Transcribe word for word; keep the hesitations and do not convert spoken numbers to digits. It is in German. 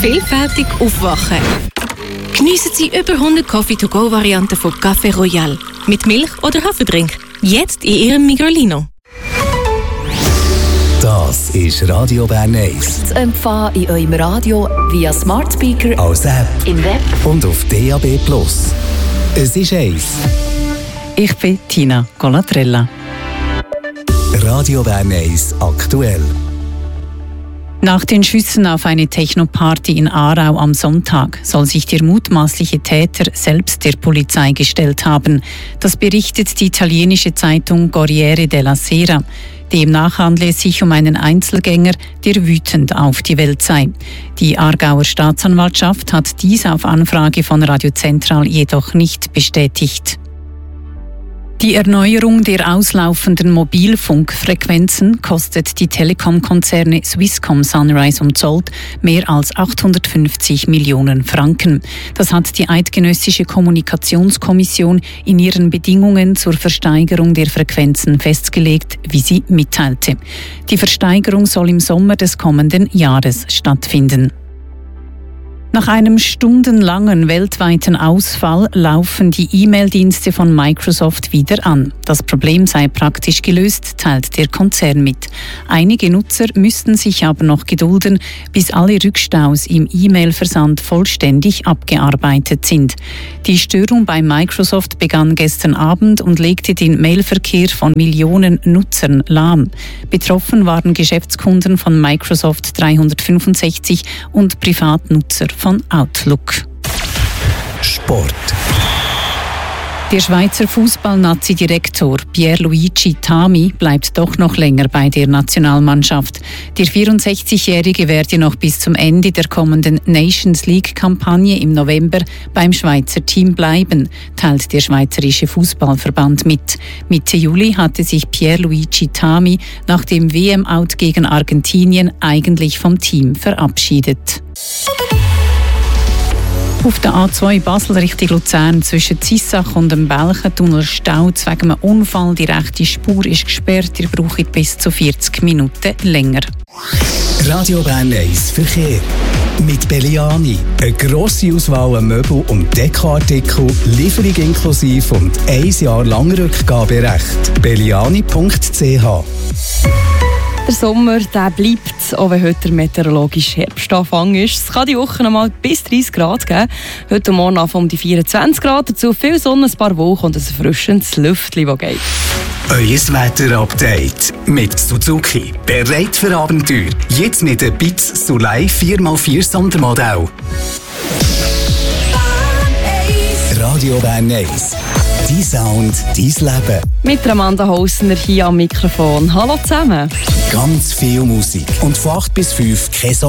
Vielfältig aufwachen. Geniessen Sie über hundert Coffee-to-go-Varianten von Café Royal. Mit Milch oder Haferdrink. Jetzt in Ihrem Migrolino. Das ist Radio Bern eins. Zu empfangen in eurem Radio via Smart Speaker, als App, im Web und auf D A B plus. Es ist eins. Ich bin Tina Colatrella. Radio Bern eins aktuell. Nach den Schüssen auf eine Techno-Party in Aarau am Sonntag soll sich der mutmaßliche Täter selbst der Polizei gestellt haben. Das berichtet die italienische Zeitung Corriere della Sera. Demnach handle es sich um einen Einzelgänger, der wütend auf die Welt sei. Die Aargauer Staatsanwaltschaft hat dies auf Anfrage von Radio Central jedoch nicht bestätigt. Die Erneuerung der auslaufenden Mobilfunkfrequenzen kostet die Telekom-Konzerne Swisscom, Sunrise und Salt mehr als achthundertfünfzig Millionen Franken. Das hat die Eidgenössische Kommunikationskommission in ihren Bedingungen zur Versteigerung der Frequenzen festgelegt, wie sie mitteilte. Die Versteigerung soll im Sommer des kommenden Jahres stattfinden. Nach einem stundenlangen weltweiten Ausfall laufen die E-Mail-Dienste von Microsoft wieder an. Das Problem sei praktisch gelöst, teilt der Konzern mit. Einige Nutzer müssten sich aber noch gedulden, bis alle Rückstaus im E-Mail-Versand vollständig abgearbeitet sind. Die Störung bei Microsoft begann gestern Abend und legte den Mailverkehr von Millionen Nutzern lahm. Betroffen waren Geschäftskunden von Microsoft dreihundertfünfundsechzig und Privatnutzer von Outlook. Sport. Der Schweizer Fußball-Nazi-Direktor Pierluigi Tami bleibt doch noch länger bei der Nationalmannschaft. Der vierundsechzigjährige werde noch bis zum Ende der kommenden Nations League-Kampagne im November beim Schweizer Team bleiben, teilt der Schweizerische Fußballverband mit. Mitte Juli hatte sich Pierluigi Tami nach dem W M-Out gegen Argentinien eigentlich vom Team verabschiedet. Auf der A zwei Basel Richtung Luzern zwischen Zissach und dem Belchentunnel staut wegen einem Unfall. Die rechte Spur ist gesperrt. Ihr braucht bis zu vierzig Minuten länger. Radio Bern eins Verkehr. Mit Belliani. Eine grosse Auswahl an Möbel- und Dekoartikel, Lieferung inklusive und ein Jahr lang Rückgaberecht. belliani punkt c h. Der Sommer der bleibt, auch wenn heute der meteorologische Herbstanfang ist. Es kann die Woche noch mal bis dreißig Grad geben. Heute Morgen auf um die vierundzwanzig Grad. Dazu viel Sonne, ein paar Wolken und ein erfrischendes Lüftchen, das geht. Euer Wetter-Update mit Suzuki. Bereit für Abenteuer. Jetzt mit der Bitz Soleil vier mal vier Sondermodell. Radio Bern eins. Dein Sound, dein Leben. Mit Amanda Hausner hier am Mikrofon. Hallo zusammen. Ganz viel Musik. Und von acht bis fünf kein